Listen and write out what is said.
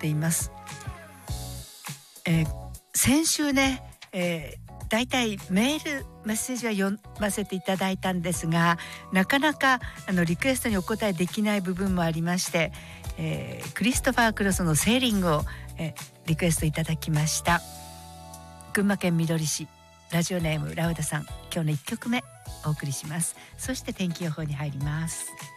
っています。先週ね、だいたいメッセージは読ませていただいたんですが、なかなかリクエストにお答えできない部分もありまして、クリストファー・クロスのセーリングを、リクエストいただきました。群馬県みどり市ラジオネームラウダさん、今日の1曲目お送りします。そして天気予報に入ります。